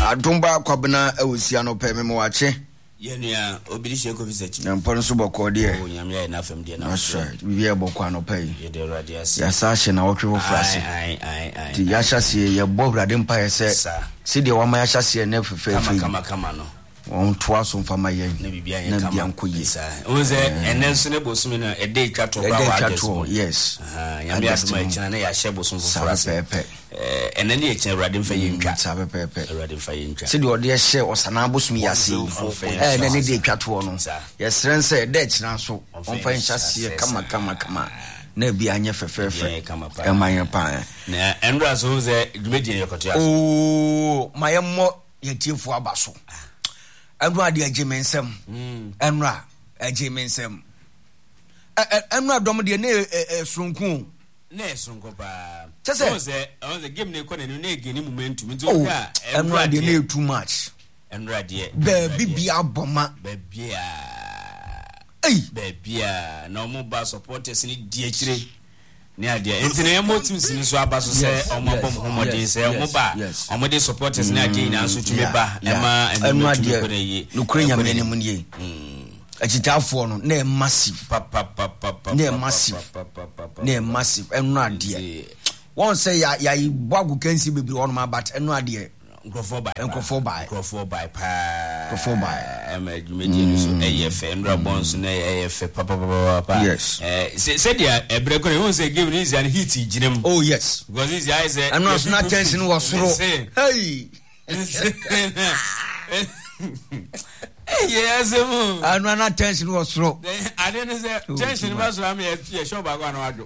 Adumba kwabena ewusia no pe me wache. Yenia obidishe ko visechi. Mpon so boko de. Oh nyame na fam de na. That's right. We be boko anope. Ye de radias. Ya sashe na wotwe wo frase. Ai. Ti ya hyase ye bo brade mpa ye se. Si de wa ma ya hyase ne fefe. Kama no. On toa so mfama yen. Na bibia yen kama. Na bia nkoyi. Onze enenso ne bosumi na ede twato kwa wa. Yes. Nyame asoma ekina na ya hye bosom frase. Enani ekina rade mfa yentwa. Sabe pepe. Rade mfa yentwa. Si de ode ye hye osana bosumi yase. Na ne de twato no. Ye srense ede ekina so. Onfa yenhyase kama. Na bia anye fefefe. Emanye pa. Na enra so ze dwumedi ne yokoto aso. Oh, mayemmo yetiefo abaso. Enra de agimensem. Enra agimensem. Enra dom de ne sronku. Ne sronko pa. Onze game ne kona ne geni momentum. Nzo ka enra de ne too much. Enra de. Baby bia boma. Bebia na omo ba supporters ni die akire ni ade entine emo teams ni so abaso se omo bom homode se omo ba omo de supporters ni ade na so tumi ba ema tumi ko na yi no krenya me ne mu nie agitafo no na massive na massive enu ade won say ya boagu kansi bebi won ma but enu ade Crofo by pa Emma Jumedi so AF Endra Bonds na AF papa yes said dia ebreko won say give is an hit jinem oh yes because his eyes and not tension was through hey yes and not tension was through I didn't say tension was am here show back one wado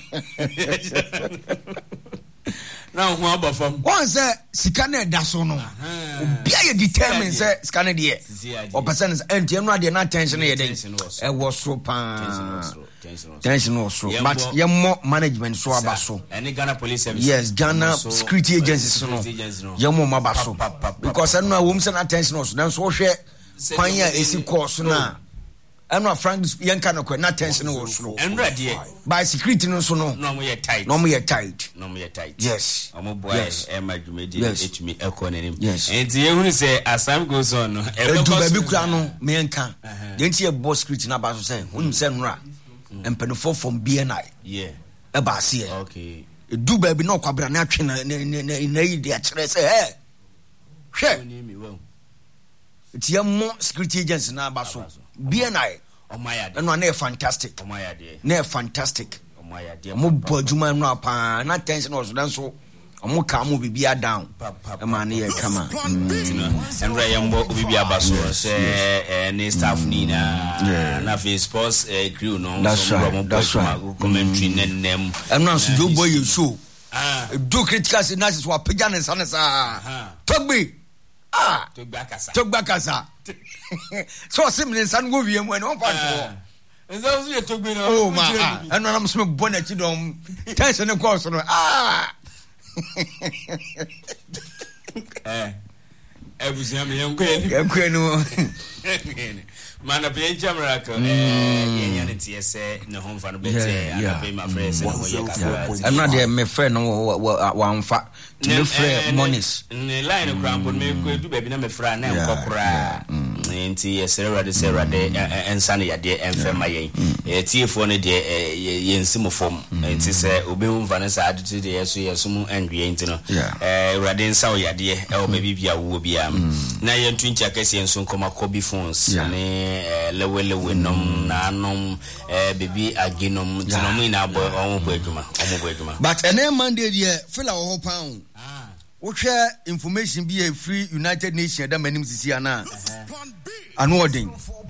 now who about from one say sikane daso no bia ye determine say sikane de o person is enti enu ade na tension ye den e was so pan tension was so but ye more management so abaso any Ghana police service yes Ghana security agencies no ye more mabaso because enu a wom say na tension was then so hwe kwan ya esi course na enu Frank yanka no kwa na tension was slow enra de by security no so no mo ye tight yes omo boy Emma Jumedi etumi economy enti ye hunu say as time goes on no edu baby kura no me yanka de nti ye boss security na ba so say hunu say nra empenfo from BNI yeah e ba se okay edu baby no kwabra na atwe na yi de a kire say eh hwe ti mo security agency na ba so BNI omayade no na fantastic omayade na fantastic omayade mo bojuma no apa na tension was dan so omo ka mo bibia down e ma na ye kama enra yambo bibia baso se ni staff ni na face sports crew no so mo commentary nenem enra so do boy show do critical analysis wa pega ne sanesa togbe Togbakasa. So simple san go wie mu no fa to. Nzo so ye togbe no. Oh ma. Eno na mso bonnet dom. Tension e course no. Ebusia me yanko no. Mana play camera ko yenya ne tie se ne ho mfa no bete ana pay my friends no ye kasa. I'm not there me friend no wa mfa. To me friend monies. Ne line cramp me ko edu baby na me friend na nkokora. Enti yesere de serade ensa ne yade enfema yen. Tiefo ne de yensim fom. Enti se obi hu mfa ne sa aditi de yeso mu endwe enti no. Rade nsa o yade e o baby bia wo bia. Na yentu ncha kase enso nkoma kobi phones ne lewe nom na nom baby aginom tinom ina boy omo boeduma but ene Monday there feel our pound wo share information be a free United Nations da manim sisi ana anodin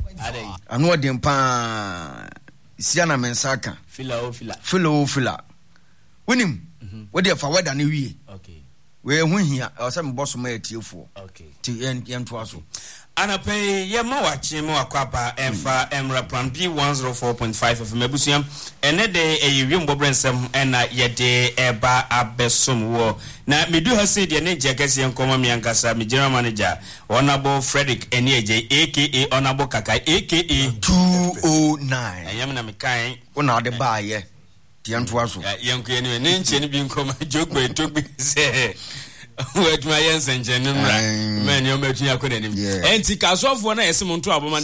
pa siana mensaka fila winim we dey for weather ne wie okay we hu hia o se mboso ma etiefo okay ti yento aso Anape ye ma wachi mo akwaba emfa emra plan B104.5 of mebusiam ene de eyewim bobrensem ena ye de eba abesom wo na medu ha se de ne jekese enkoma mi ankasa me general manager Honorable Frederick Enieje aka Honorable Kaka aka 209 ayam na me kan wona de ba ye ti anto aso yenko ene ne nche ne bi nkoma jogbe togbe se Wait my yensen men you met you couldn't and take us off one estimate to Aboman.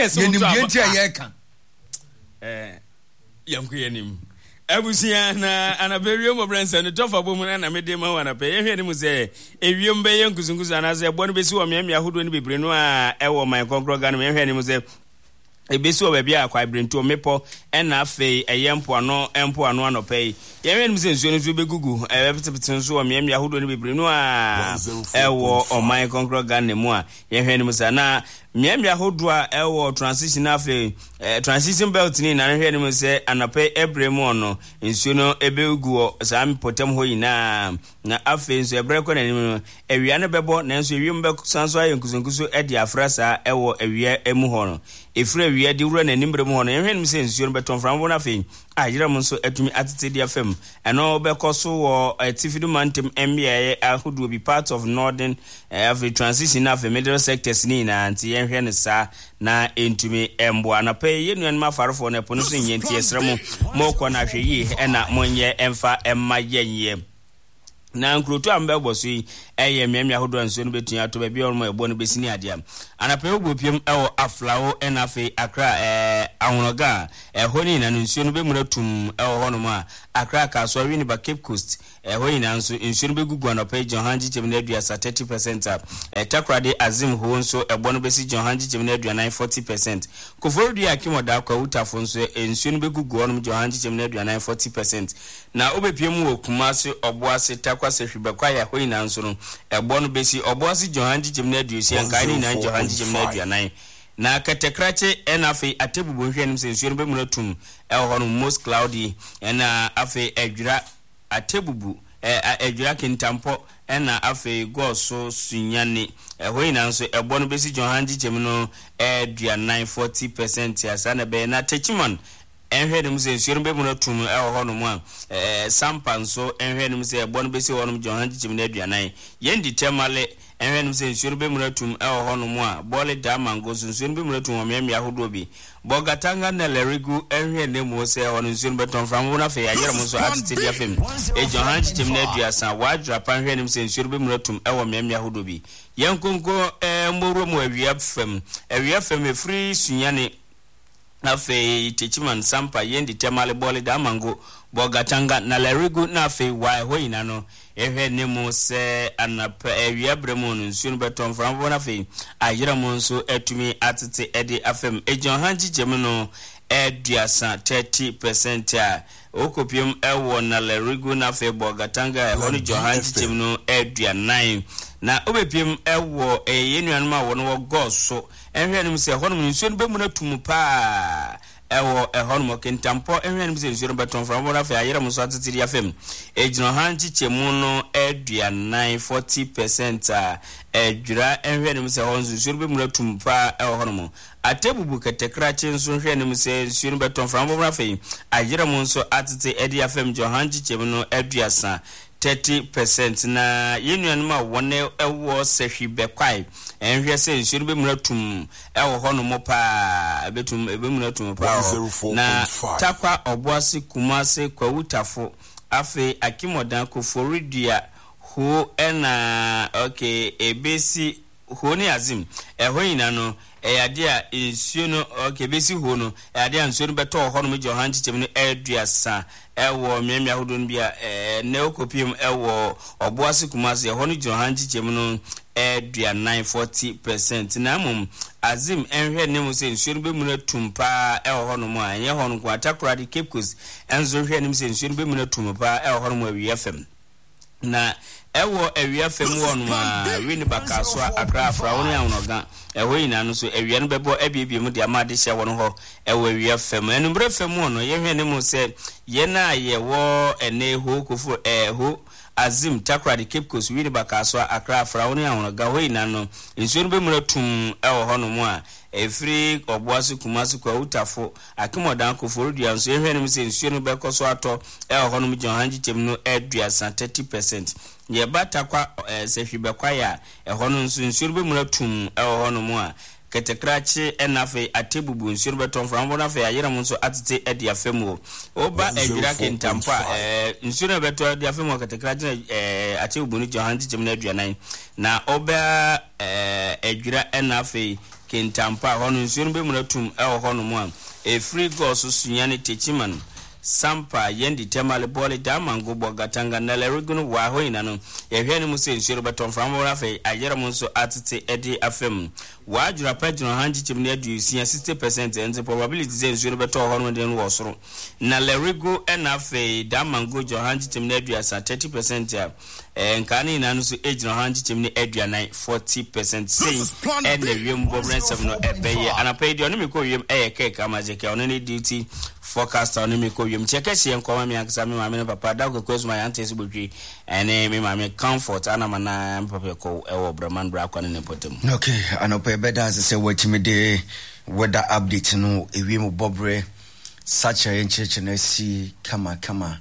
Young Queen. I was here and a very young brands and a tough woman and I made them and I pay him say, if you may young Kuzungus and as a one besu of me, who don't be Brenoa, ever my conqueror gun, and him say, a besu of a beer quite bring to a maple and a fay, a young poano, and poano no pay. Yemen says, you will be Google, a representative so a me, who don't be Brenoa, ever or my conqueror gun, and more. Yemen Miamia Hodwa ewo transition afe transition belt ni na hwe ni se anape ebremono nsuno ebegu sam potem ho ina na afe nso ebreko na ni ewia ne bebo na nso ewiem be sanso ayenkusunkuso edi afrasa ewo ewia emu ho no efre ewia di wura na nimbre mu ho no hwe ni se nsuno beton frambo na afe ajira mu nso atumi atete di afem eno be koso wo tifidu mantem mbia ahodo be part of northern afe transition afe middle sectors ni na anti hwe ne sa na entumi embo na pay yenu ma farfo na pono so nyenti esremo moko na hwe yi na monye emfa emma yenye na nkroto ambe boso yi eye miamia hodo nso no betua to ba bi ormo ebo no besini ade am anape ogopiem ewo aflawo na afi akra ahonoga honi na nso no be muratum ewo hono ma akra ka so wi ni ba Cape Coast honi na nso nso no be gugu na pay John Hanji chemna aduasa 30% takrade azim ho nso ebo no besi John Hanji chemna aduana 40% koforu akimoda kwa utafo nso no be gugu hono John Hanji chemna aduana 40% na obepiem wo kumase oboase kwase hwebekwa ya hoi na nso no ebo no besi oboase John Hanji chemna aduasi anka ni na John Hanji chemna aduana na katekrache enafe atebubu hwenim se nsuo no be munatum hono most cloudy na afe adwira atebubu adwira kintampo na afe goso sunyane hoi na nso ebo no besi John Hanji chemno aduana 40% asa na be na techiman enhwenim se nsuo no be munatum hono mu sampan so enhwenim se ebo no besi hono John Hanji chemno aduana yendi temale enhwenim se nsuo no be munatum hono mu a bole da mango nsuo no be munatum o miamia hodo bi bogatanga na lerigu enhwenim se hono nsuo no beton fram na fe ayere mu so atete dia fem John Hanji chemno aduasa wadra pan enhwenim se nsuo no be munatum wo miamia hodo bi yenkonko mboro mu awia fem efri sunyane na fe techiman sampa yendi temale bole da mango bogatanga na lerigu na fe wa hoina no ehwe nemu se anapa awia bremu no nsuo no beton fram na fe ayira mu nso atumi atete ede afem John Hanji chemno aduasa 30% a okopiem ewo na lerigu na fe bogatanga hono John Hanji chemno aduana na obepiem ewo yenuanum a wono wo goso ehwenim se hono nsuo no be mu na tumu pa ewo hono kentampo ehwenim se nsuo no beton from na fe ayera mu so atitiri afem John Hanji chemu no aduana 40% a edwira ehwenim se hono nsuo no be mu na tumu pa ewo hono mo atebubu katekrache nso hwenim se nsuo no beton from na fe ayera mu so atiti edi afem John Hanji chemu no aduasa 30% na yenuanum a wone ewo sehwibekwai enhwe se nsuo be munatum ewo hono mo pa betum be munatum pa na takwa oboase kumase kwa utafo afe akimodan ko foridua ho na okay ebesi ho ni azim ehoyina no eyade a nsuo no okay besi ho no eyade a nsuo no beto ho no John Hanji chemno aduasa ewo miamia hodo no bia na okopiem ewo oboase kumase ho no John Hanji chemno aduana 40% na mum azim enhwe nemu se nsuo no be mu na tumpa ewo ho no mu anye ho no kwa takrade Cape Coast enzo hwe nemu se nsuo no be mu na tumpa ewo ho no mu awia fam na ewo awia fam wonu ma wini bakaso akra afra wonu ya wonoga ewo ina no so awia no bebo ebiebie mu de amade hye wono ho ewo awia fam enumbre fam wono ye hwe nemu se ye na ye wo ene ho kofu ho azim takrade Cape Coast wini bakaso akra afra wonu ya wonoga ho ina no nsuo no be mu na tum ewo ho no mu a efri oboase kumase kwa utafo akimodan ko forudua nso ehwenem se nsuo no bekoso ato ho no John Hanji chemno aduasa 30% ye bata kwa sehwibekwa ya ho no nsuo no be muratum ho no mu a ketekrache enafe atebubu nsuo beton frambo na fe ayera mo nso atete edi afemu oba adwira kentampa nsuo beton edi afemu ketekrache atebubu ni Johanji Chimne aduanan na oba adwira enafe kentampa hono nsuo be munatum hono mo a free go so sunyane techiman sampa yendi temale bole damango bogatanga na leriguno wa hoina no ehwe ni muse nsuo beton frambo na fe ayera mo nso atete edi afemu wajura pagino Hanji Chimne adusia 60% enze probability ze nsuo beton hono den wo soro na lerigo enafe damango Johanji Chimne aduasa 30% nkani na no so ejino Hanji Chimne aduanan 40% say and the wiem bobrensem no ebeye anapay di ono me ko wiem keke amajeke ono ne duty forecast ono me ko wiem cheke sie nkoma me akisa me mama ne papa da ko kwesu ma yante si bodwi ene me mama comfort ana mana papa ko ewo braman bra kwa ne potem. Okay, anopay beda se wachimede weather update no ewiem bobre such a encheche na si kama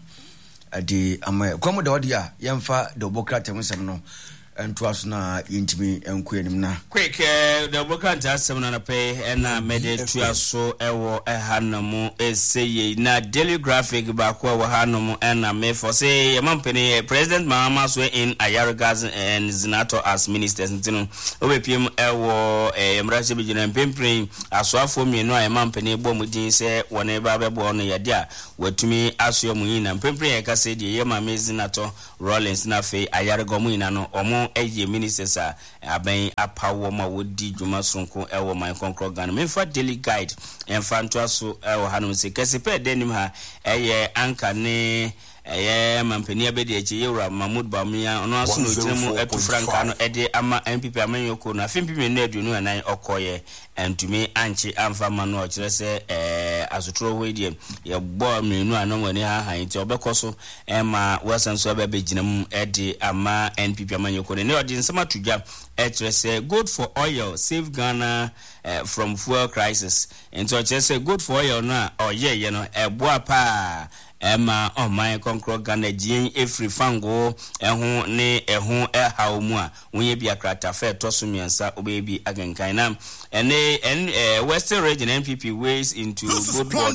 adi ama komo da odia yemfa de obokrata musem no ento aso na yintimi enko yanim na quick the obokrata asem na pay na mede tuaso ewo ehanamu eseye na daily graphic ba ko ewo hanamu na me for say yamampeni President Mahama so in Ayargas and Zinato as ministers ntino obepiem ewo emrache bigina mpempren asoafo mienu ayamampeni bo mudin se wona ba bebo no yade a watumi aso mu yin na mpempren e ka se de yema Zinato Rollins na fe Ayargo mu yin no omo eye ministers a aben apawo ma wodi dwuma sonko ewo man konkro gan memfa daily guide emfa nto aso ewo hanom se kase denim ha eye anka ne mampeni abedi echi yewra Mahmoud Bawumia ono aso no tiremu etu franka no ede ama MPP amanyoko na fimpi na aduonu anan okoye entumi anchi amfa ma no okire se asotro hoedie ye gbo menu anan wani ha han ti obekoso ma wasanso abeginamu ede ama NPP amanyoko ne odi nsema tudwa ekire se good for oil save Ghana from fuel crisis ento okire se good for oil no oye no ebo apa Emma on my concro Ghana Jin every fango ehu ne ehu ehaw mu a wonye bia krata fe tosumiansa obebi agenkan na ene Western Region NPP weighs into good board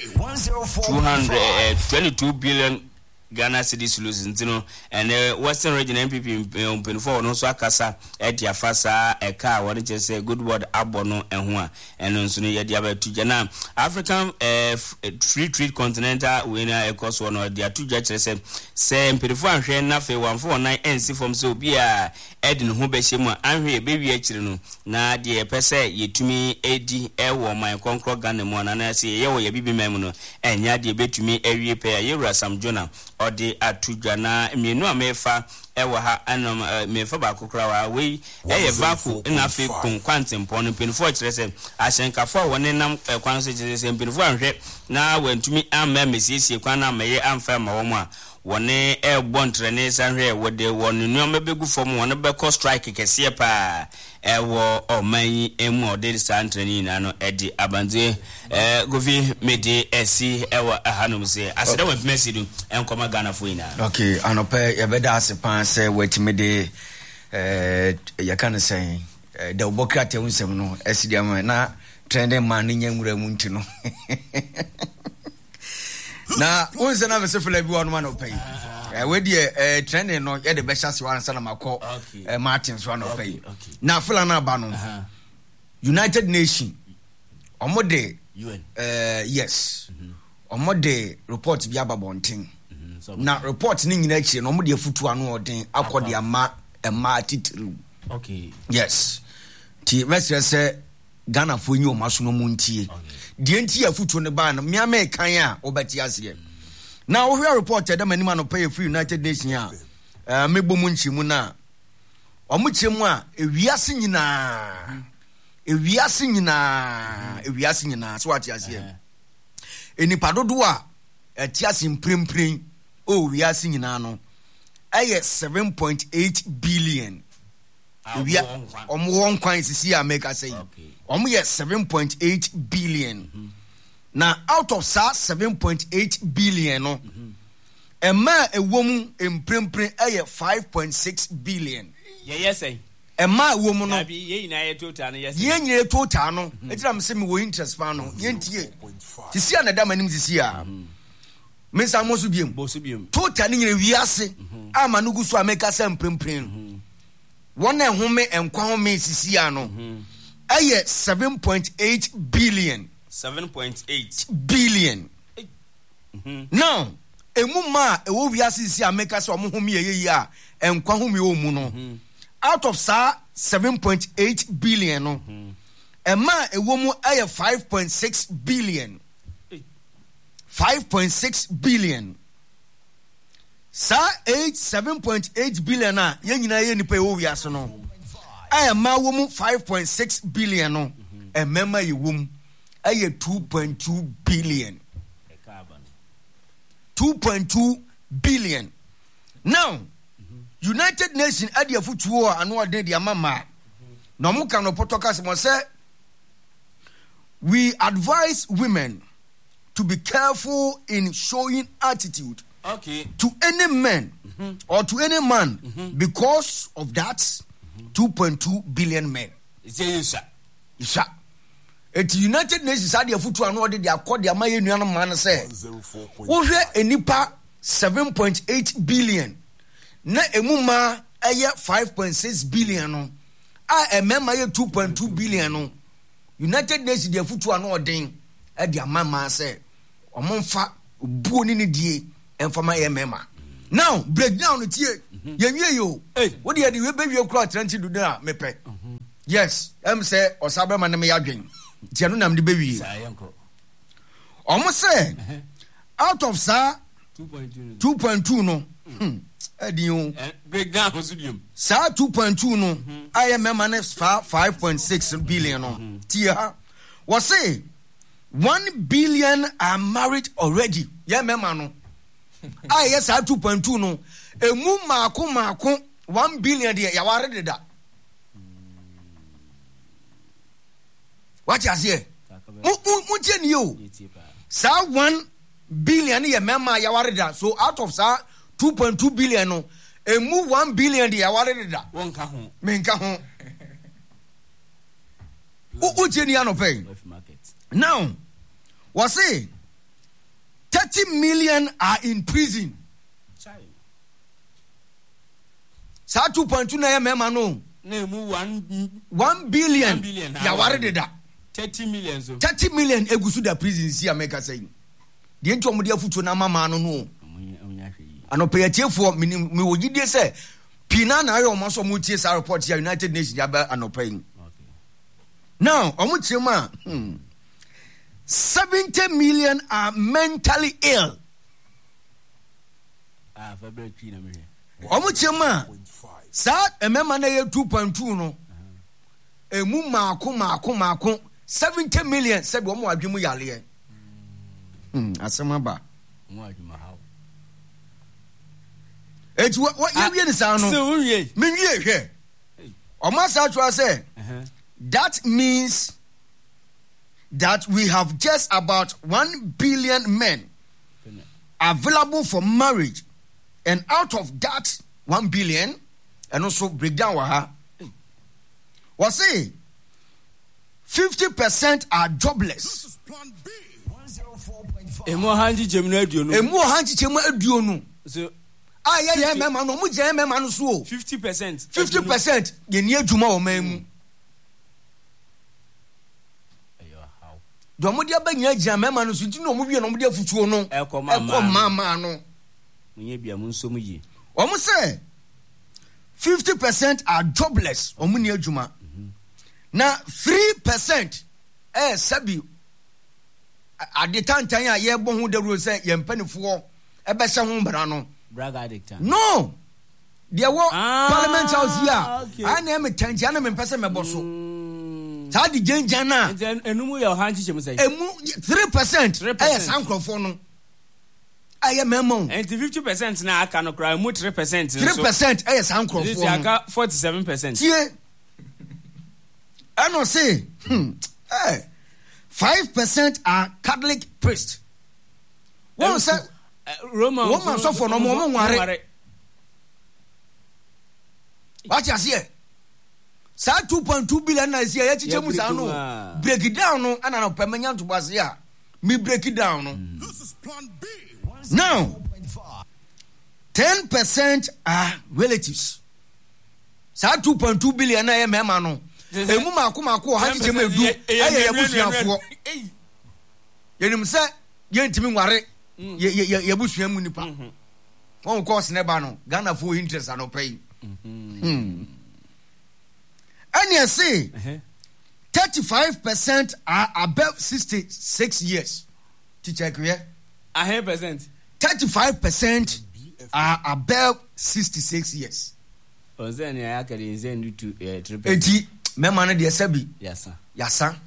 222 billion Ghana cedis losing ntino and Western Region NPP mpinfo no so akasa edia fasa eka woni chese good word abono eho a eno nso no yedia ba tuja na African free trade continental winner ekos no dia tuja chese se mpinfo ahwe na fe 149 NC from so bia edin ho be hyemu ahwe bewi akire no na de pese yetumi edi ewo man konkro Ghana mu na na se yewo ye bibi mem no enya de betumi awie pe yewura Sam Jonah odi atudwa na mienu amefa ewa ha anom mefa ba kokra wa we eye vaku na fe konkwante mpon pinfo kirese ahyenkafo woni nam kwan so kirese pinfo anhwe na wantumi amma mesiesie kwan na meye amfa ma wo mu a woni egbo ntrene sanhwe wode woni nuoma begu fom woni be ko strike kese pa ewo oman emu ode santrene na no edi abanze govi mede esi ewo ahanom se asede wa mesidu enkoma Ghana fo ina. Okay, anope yebeda asepan se wetimede yakane say the obokrate unsem no esidiam na trending man nyamura mu nti no na unse na mesefula bi wonu man opay we die trending no ye de be chance wan sana makọ Martins wan opay na fula na ba no United Nation omode UN yes omode report bi ababonten na report ni nyina chi no omode afutu anu odin akodi ama titru. Okay, yes ti mesre se Ghana fo nyi o maso no muntie die nti afutu ne ba na me ma kan a obati ase na wo hwe report e da mani ma no pay free United Nations a mebo mu nchi mu na omu chemu a ewiase nyina so ati ase enipa dodo a ati ase mprempren o wiase nyina no aye 7.8 billion we won kwan sisi America say omo ye 7.8 billion na out of sa 7.8 billion no ema ewom emprempren aye 5.6 billion yes say Emma woman no. Ye na ye total no yes. Ye total no. Enti am say me wo interest pa no. Ye ntie. Ti sia na da manim ti sia. Me sa mo so biem. Bo so biem. Total ni nyere wiase. Ama no gu so ameka sem prempren. Won na home enkwa home sisia no. Aye 7.8 billion. 7.8 billion. Now, emuma ewo wiase sisia ameka so mo home ye a enkwa home o mu no. Out of sa 7.8 billion no. Ema ewo mu aye 5.6 billion. 5.6 billion. Sa 7.8 billion na ye nyina ye nipa ewo wiase no. Aye ma wo mu 5.6 billion no. Emema ye wo mu aye 2.2 billion. 2.2 billion. Now, United Nations adia futuo anu ade dia mama. No mu kan opotokas mo say we advise women to be careful in showing attitude to any man or to any man because of that 2.2 billion men. Isa. At United Nations adia futuo anu ade dia akọ dia maye nuanu man say wo hwe enipa 7.8 billion na emuma eye 5.6 billion no a emema ye 2.2 billion no United Nations dia futu anu odin e dia mama say omonfa obuo ni ne die enfama ye mema. Now breakdown no tie yenwie yo wo dia de we bewie kura 20 do na mepe. Yes say osabema ne me yadwen tie no nam de bewie omo say out of sa 2.2 no Edion breakdown consudium. Sa 2.2 no. I am manage 5.6 billion no. Tia was say 1 billion are married already. Yeah, mema no. I yes 2.2 no. Emu mako 1 billion there. Ya ware da. What you say? Mu tie ni yo. Sa 1 billion ya mema ya ware da. So out of sa 2.2 billion no emu 1 billion de aware da wonka ho menka ho o jeni anope now was say 30 million are in prison sa 2.2 na ya mema no na emu 1 billion ya ware da 30 million so 30 million egusu da prison si America say de nto mo de afutu na mama no ano payatiefo me wogide say pina na ayo mo so mo tie sa report ya United Nations ya ba anopayin now omo tiema 70 million are mentally ill February 3 na me omo tiema sa emema na ye 2.2 no emu mako 70 million said omo adwemu yale asema ba mo adwuma how It's what you hear the sound of. So, here. Almost actually say that means that we have just about 1 billion men available for marriage, and out of that 1 billion, and also breakdown was say 50% are jobless. Emo hanji chemu aduonu. So yeah, mema no mu je mema no so 50% ye ni adwuma o mamu ayo how do mo dia banya agya mema no so ti no mu wie no mu dia futuo no mama no munye bia mu nso mu yi o mu say 50% are jobless o mu ni adwuma na 3% sabi ade tantan a ye bo hu da ro say ye mpanifo e be hye ho mbara no brag addict. No. There were Parliament House here. I name it Tanjana and Pesa Meboso. Tadi Jana. And no your hand teacher say 3%. Yes, Uncle Fono. I am memo. And 50% now I cannot cry. 3%. 3%. Yes, Uncle Fono. 47%. Yeah. I don't say. 5% are Catholic priests. One say Roman so for no more. What you say? Sa 2.2 billion na sia ya chiche mu sa no. Break it down no ana no pemanya ntobase a. Me break it down no. This is plan B. Now 10% are relatives. Sa 2.2 billion na ye mema no. Emu mako ha chiche medu. Aye busuafo. Yenim se yentimi nware. Ye busua mu nipa. One course never no. Ghana for interest and no pay. And you see, 35% are above 66 years. Teacher, clear? 100%. 35% are above 66 years. Ozeni ayakari nzeni tu triple. Eti, me man de sebi. Yasa.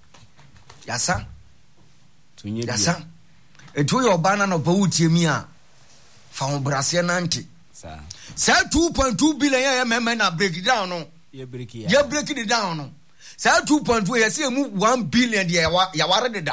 Etu your banana no pa utie mi a. Fa brase nante. Say 2.2 billion ya me na break it down no. You break it down no. Say 2.2 ya say mu 1 billion de ya ware de da.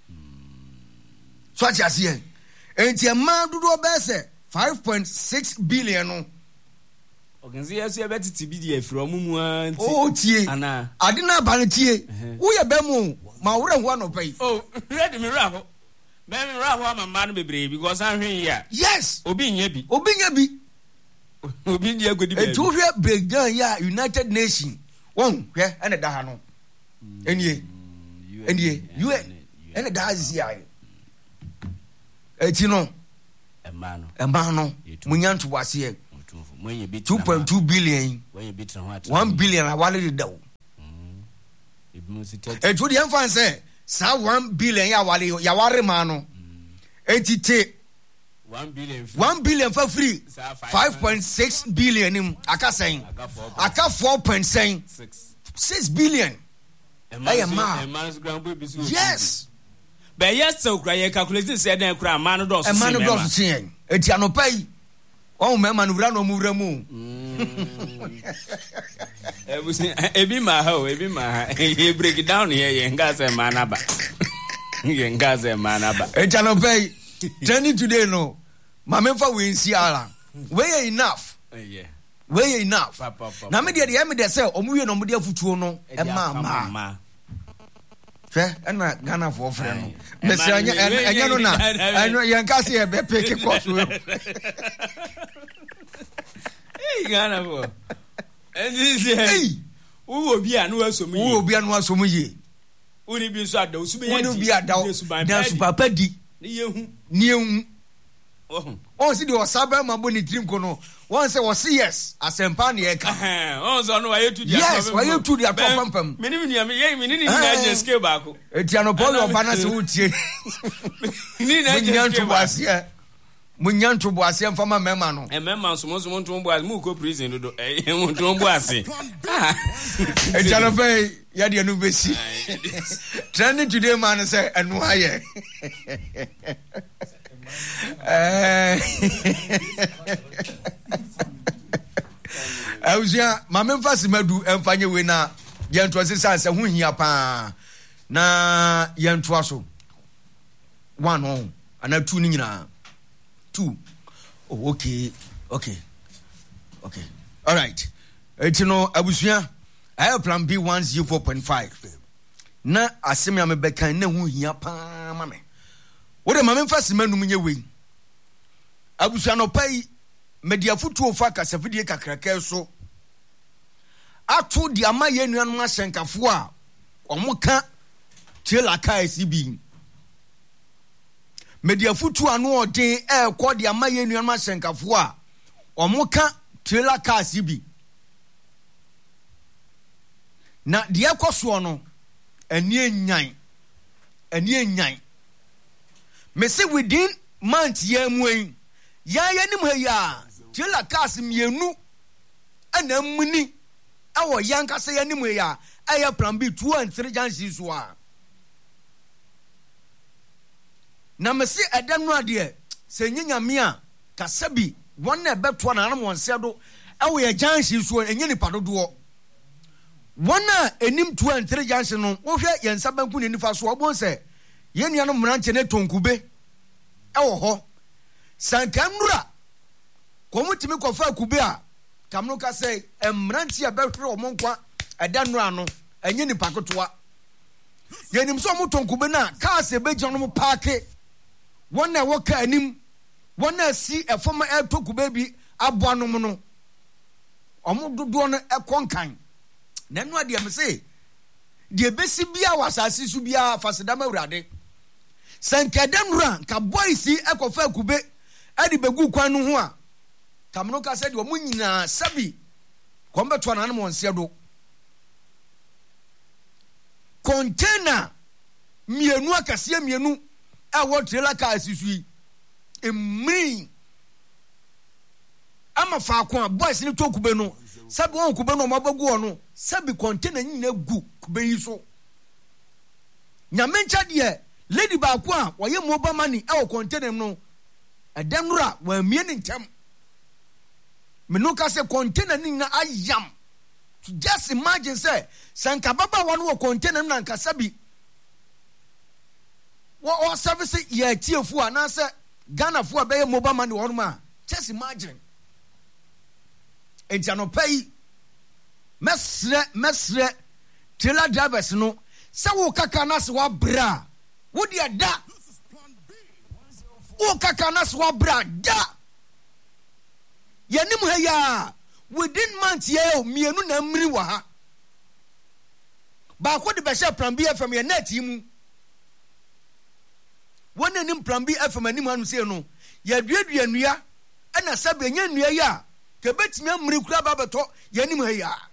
So acha see. Enti e ma dodo be say 5.6 billion no. Ogenzi yesu e betiti bi de afro mumu anti. Oh tie. Ana. Ade na ba no tie. Wo ye be mu ma wore ho anopai. Oh, ready me raho. Me raho ama man bebre because an hwen ya. Yes. Obi nya bi. Obi ndi agodi be. Etu hwe breakdown ya United Nation. Won hwe ene da ha no. Enie. You ene da ha zi ya. Eti no. Emma no. Munya ntobase ye. 2.2 billion. 1 billion awale de dawo. Etu di emfa say sa 1 billion ya ware ma no. Etite 1 billion for free. 5.6 billion him aka saying. Aka 4.6 billion. Hey ma. Yes. But yes so cry calculate say den cry man do so. Man do so yen. Eti anopai. Oh me man wura no mu wura mu. Ebi ma ha. You break it down here yen ga say man aba. Eti anopai. Training today no. Mamemfa we nsiala. We enough. We enough. Na me de say omuwe no mode afutuo no e ma. Fe na Ghana for friend no. Mesi anya no na. Anya yanka se e be pick course we. Hey Ghana for. Hey. Wo obi anu asomu ye. Uni bi so ada osu be ye. Uni bi ada. Da su papa di. Ni ehu. Oh, see the Osaba Maboni dream kono. One say was yes, asempa na eka. Oh, so no why to the yes, why you to the pam. Many escape back. Etiano Paul of Banas Uchi. Munyan to Boasia and Fama Memano. And Memans most want to buy Muko prison to Boasi. Etiano Bay, Yadia Nubesi. Trending today, man, say, and why? Awusia mamemfa simadu emfanye we na yento asesa hu hia pa na yento aso 1 on ana 2 ni nyina 2 oh okay all right etino abusia I plan B 104.5 na asemi amebekan na hu hia pa mame wo de mamemfa simanu munye we abusia no pai media futu fa kasafidie kakraka so ato di amaye nuanu asenkafo a omuka trailer car CB media futu anu odin ekọ di amaye nuanu asenkafo a omuka trailer car CB na die ekoso no ani enyan me say within month yamwen ya nim ya trailer cars mienu ana muni awo yanka se ya nim ya aya plan B 2 and 3 jansi so a na me say edanu ade se nyanyame a kasabi won na beto na anam wonse do awo ya jansi so enye ni padodo won na enim 2 and 3 jansi no wo hwe yensa banku ne nifa so obon se ye nua no mranche ne tonkube awo ho sankamura komutimi kofa kube a kamno ka say emranti a behwe omonkwa ɛda no ano ɛnyɛ nipa ketewa yɛnim so mo tonkube na cars ebegya no paake wɔn na wɔka anim wɔn na si ɛfɔm ɛtokube bi aboa no mu no ɔmo dodoɔ no ɛkɔnkan na no adeɛ me se deɛ besi bia wɔ asase so bia fasedam awurade sɛnkɛda nura nka boys ɛkɔfa kube ɛde begu kwan no ho a tamno ka sɛ deɛ ɔmo nyinaa sabi kɔmbɛto na no mo nse do container mienu akase mienu ɛwɔ trailer car asisui emri ama fa ko a boys ne to kube no sabi won kube no mabagu ono sabi container nyina gu kube yi so nyamencha de lady ba ko a woye mobile money ɛwɔ container no ɛdɛnura wa mie ne ntem menu ka se container ni na ayam just imagine say sanka baba won wo container na nka sabi wo service ye tiefu ana se Ghana fu abeye mobile money won ma just imagine ejano pay mesre trailer drivers no se wo kaka na se wa bra wo dia da wo kaka na se wa bra da yenim ha ya within months ye mienu na mmiri wa ha ba ko de be share plan B FM ye net mu won anim plan B FM anim anu se no ye duadua nua ana sabe nya nua ya ke betimi mmiri kura ba beto yenim ha ya